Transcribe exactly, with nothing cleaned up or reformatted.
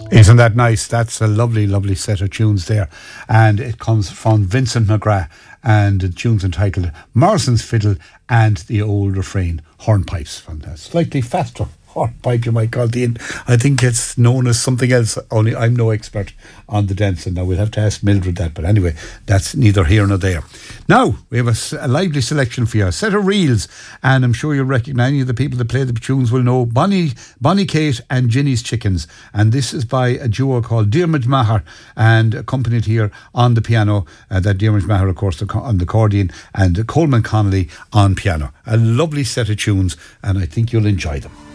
Isn't that nice? That's a lovely, lovely set of tunes there. And it comes from Vincent McGrath, and the tune's entitled Morrison's Fiddle and the Old Refrain, Hornpipes. From that slightly faster hornpipe, you might call it. In. I think it's known as something else, only I'm no expert on the dancing. Now, we'll have to ask Mildred that, but anyway, that's neither here nor there. Now, we have a, a lively selection for you, a set of reels, and I'm sure you'll recognise any of the people that play the tunes will know Bonnie, Bonnie Kate and Ginny's Chickens, and this is by a duo called Diarmuid Maher, and accompanied here on the piano, uh, that Diarmuid Maher, of course, on the accordion, and Coleman Connolly on piano. A lovely set of tunes, and I think you'll enjoy them.